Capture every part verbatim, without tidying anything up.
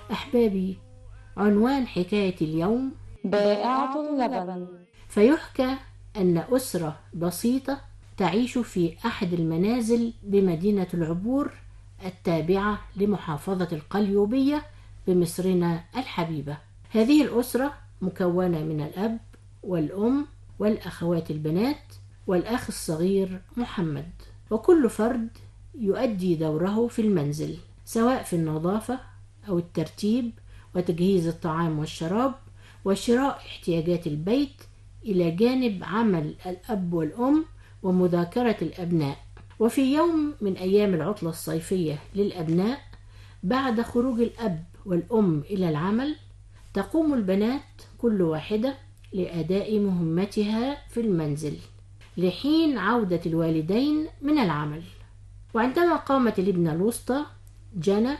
أحبابي، عنوان حكاية اليوم بائعة اللبن. فيحكى أن أسرة بسيطة تعيش في أحد المنازل بمدينة العبور التابعة لمحافظة القليوبية بمصرنا الحبيبة. هذه الأسرة مكونة من الأب والأم والأخوات البنات والأخ الصغير محمد، وكل فرد يؤدي دوره في المنزل، سواء في النظافة أو الترتيب وتجهيز الطعام والشراب وشراء احتياجات البيت، إلى جانب عمل الأب والأم ومذاكرة الأبناء. وفي يوم من أيام العطلة الصيفية للأبناء، بعد خروج الأب والأم إلى العمل، تقوم البنات كل واحدة لأداء مهمتها في المنزل لحين عودة الوالدين من العمل. وعندما قامت الابنة الوسطى جنى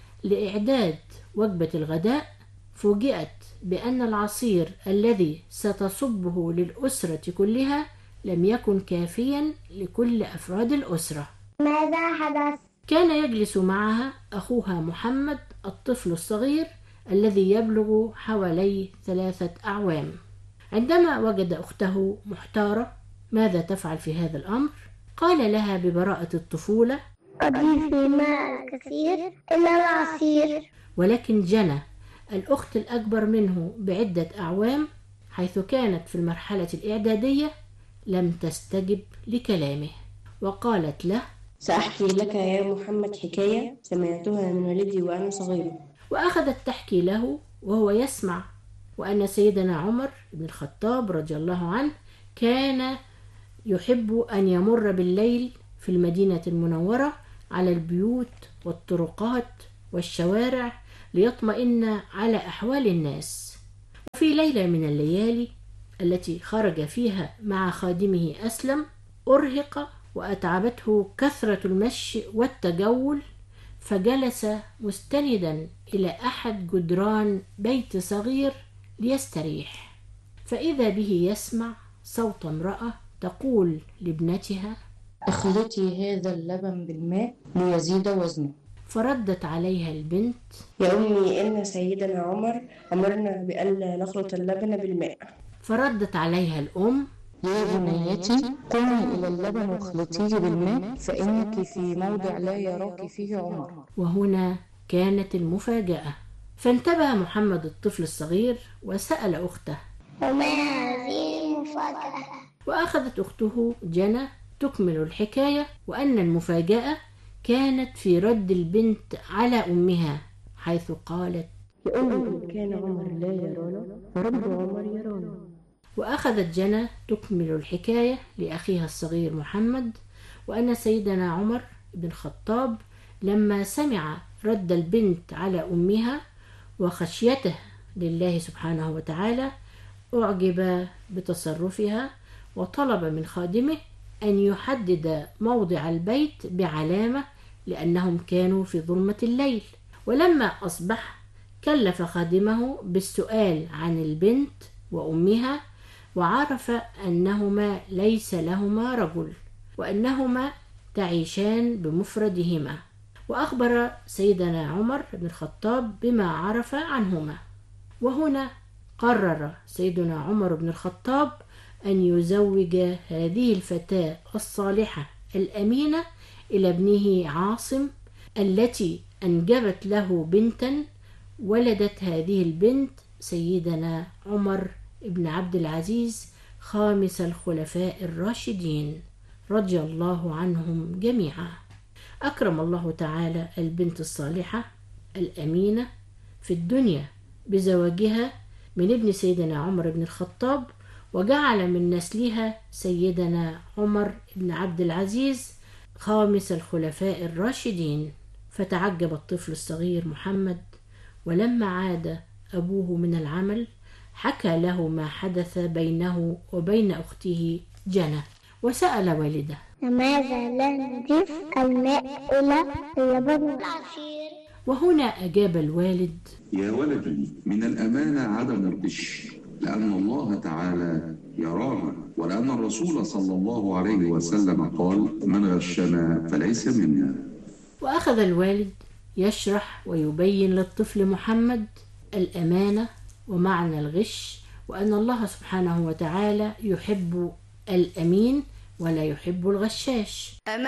لإعداد وجبة الغداء، فوجئت بأن العصير الذي ستصبه للأسرة كلها لم يكن كافيا لكل أفراد الأسرة. ماذا حدث؟ كان يجلس معها أخوها محمد الطفل الصغير الذي يبلغ حوالي ثلاثة أعوام. عندما وجد أخته محتارة ماذا تفعل في هذا الأمر، قال لها ببراءة الطفولة: أضيفي ماء الكثير إلى العصير. ولكن جنى الأخت الأكبر منه بعدة أعوام، حيث كانت في المرحلة الإعدادية، لم تستجب لكلامه، وقالت له: سأحكي لك يا محمد حكاية سمعتها من والدي وأنا صغير. وأخذت تحكي له وهو يسمع، وأن سيدنا عمر بن الخطاب رضي الله عنه كان يحب أن يمر بالليل في المدينة المنورة على البيوت والطرقات والشوارع ليطمئن على أحوال الناس. وفي ليلة من الليالي التي خرج فيها مع خادمه أسلم، أرهق وأتعبته كثرة المشي والتجول، فجلس مستندا إلى أحد جدران بيت صغير ليستريح، فإذا به يسمع صوت امرأة تقول لابنتها: اخلطي هذا اللبن بالماء ليزيد وزنه. فردت عليها البنت: يا أمي، إن سيدنا عمر أمرنا بألا نخلط اللبن بالماء. فردت عليها الأم: يا بنيتي، قومي إلى اللبن واخلطيه بالماء، فإنك في موضع لا يراك فيه عمر. وهنا كانت المفاجأة، فانتبه محمد الطفل الصغير وسأل أخته: وما هذه المفاجأة؟ وأخذت أخته جنى تكمل الحكاية، وأن المفاجأة كانت في رد البنت على أمها، حيث قالت: يا أمي، كان عمر لا يرانا ورب عمر يرانا. وأخذت جنى تكمل الحكاية لأخيها الصغير محمد، وأن سيدنا عمر بن الخطاب لما سمع رد البنت على أمها وخشيته لله سبحانه وتعالى، أعجب بتصرفها، وطلب من خادمه أن يحدد موضع البيت بعلامة، لأنهم كانوا في ظلمة الليل. ولما أصبح كلف خادمه بالسؤال عن البنت وأمها، وعرف أنهما ليس لهما رجل، وأنهما تعيشان بمفردهما، وأخبر سيدنا عمر بن الخطاب بما عرف عنهما. وهنا قرر سيدنا عمر بن الخطاب أن يزوج هذه الفتاة الصالحة الأمينة إلى ابنه عاصم، التي أنجبت له بنتا، ولدت هذه البنت سيدنا عمر بن عبد العزيز خامس الخلفاء الراشدين رضي الله عنهم جميعا. أكرم الله تعالى البنت الصالحة الأمينة في الدنيا بزواجها من ابن سيدنا عمر بن الخطاب، وجعل من نسلها سيدنا عمر بن عبد العزيز خامس الخلفاء الراشدين. فتعجب الطفل الصغير محمد، ولما عاد أبوه من العمل حكى له ما حدث بينه وبين أخته جنى، وسأل والده: لماذا لا نضيف الماء إلى اللبن والعصير؟ وهنا أجاب الوالد: يا ولدي، من الأمانة عدم الغش، لأن الله تعالى يرانا، ولأن الرسول صلى الله عليه وسلم قال: من غشنا فليس منا. وأخذ الوالد يشرح ويبين للطفل محمد الأمانة ومعنى الغش، وأن الله سبحانه وتعالى يحب الأمين ولا يحب الغشاش.